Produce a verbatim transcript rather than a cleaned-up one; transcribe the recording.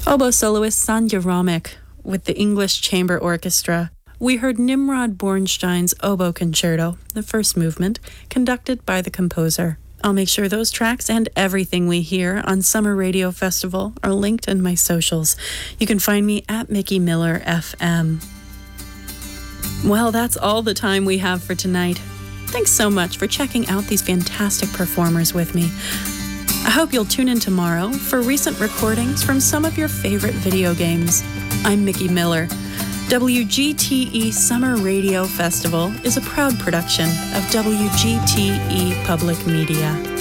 Oboe soloist Sandhya Ramik with the English Chamber Orchestra. We heard Nimrod Bornstein's Oboe Concerto, the first movement, conducted by the composer. I'll make sure those tracks and everything we hear on Summer Radio Festival are linked in my socials. You can find me at Mickey Miller F M. Well, that's all the time we have for tonight. Thanks so much for checking out these fantastic performers with me. I hope you'll tune in tomorrow for recent recordings from some of your favorite video games. I'm Mickey Miller. W G T E Summer Radio Festival is a proud production of W G T E Public Media.